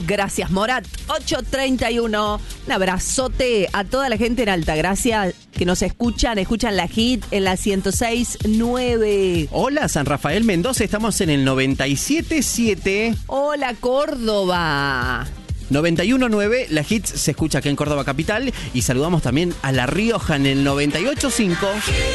Gracias, Morat. 8:31. Un abrazote a toda la gente en Altagracia que nos escuchan la hit en la 106.9. Hola, San Rafael Mendoza, estamos en el 97.7. Hola, Córdoba. 91.9, la hits se escucha aquí en Córdoba Capital. Y saludamos también a La Rioja en el 98.5.